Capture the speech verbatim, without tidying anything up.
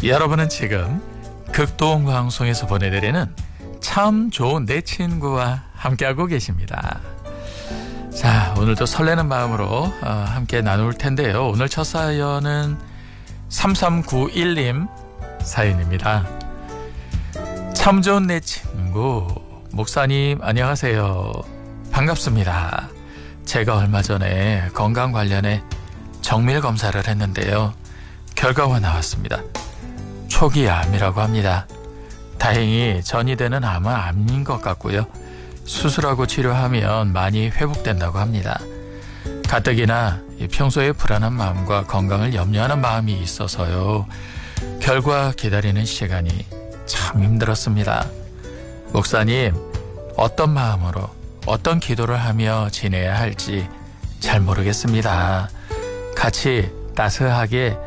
여러분은 지금 극동방송에서 보내드리는 참 좋은 내 친구와 함께하고 계십니다. 자, 오늘도 설레는 마음으로 함께 나눌 텐데요. 오늘 첫 사연은 삼삼구일 님 사연입니다. 참 좋은 내 친구, 목사님 안녕하세요. 반갑습니다. 제가 얼마 전에 건강 관련해 정밀 검사를 했는데요. 결과가 나왔습니다. 초기 암이라고 합니다. 다행히 전이되는 암은 아닌 것 같고요. 수술하고 치료하면 많이 회복된다고 합니다. 가뜩이나 평소에 불안한 마음과 건강을 염려하는 마음이 있어서요. 결과 기다리는 시간이 참 힘들었습니다. 목사님, 어떤 마음으로 어떤 기도를 하며 지내야 할지 잘 모르겠습니다. 같이 따스하게